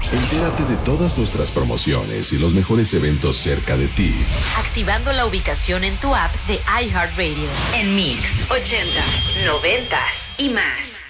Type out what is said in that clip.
Entérate de todas nuestras promociones y los mejores eventos cerca de ti. Activando la ubicación en tu app de iHeartRadio. En Mix, 80s, 90s y más.